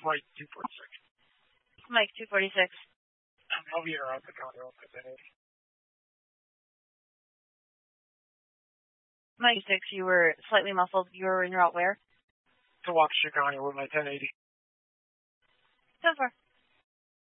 flight 246. Mike 246. I'm Aviator on the Congo at 1080. Mike 6, you were slightly muffled. You were en route where? To Waukesha County with my 1080. So far.